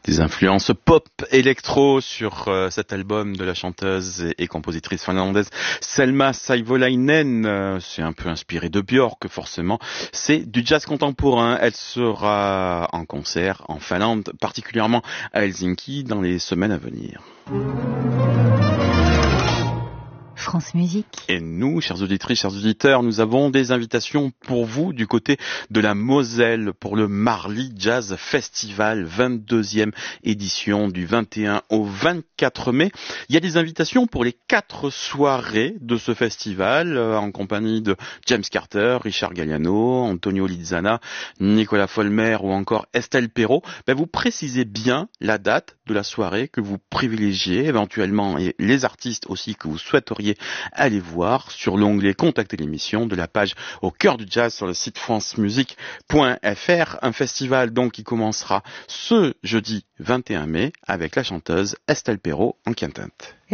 Des influences pop électro sur cet album de la chanteuse et compositrice finlandaise Selma Saivolainen. C'est un peu inspiré de Björk forcément. C'est du jazz contemporain. Elle sera en concert en Finlande, particulièrement à Helsinki dans les semaines à venir. France Musique. Et nous, chers auditrices, chers auditeurs, nous avons des invitations pour vous du côté de la Moselle pour le Marly Jazz Festival, 22e édition du 21 au 24 mai. Il y a des invitations pour les 4 soirées de ce festival en compagnie de James Carter, Richard Galliano, Antonio Lizzana, Nicolas Folmer ou encore Estelle Perrault. Vous précisez bien la date de la soirée que vous privilégiez éventuellement et les artistes aussi que vous souhaiteriez allez voir sur l'onglet Contacter l'émission de la page Au cœur du jazz sur le site francemusique.fr. Un festival donc qui commencera ce jeudi 21 mai avec la chanteuse Estelle Perrault en quintette.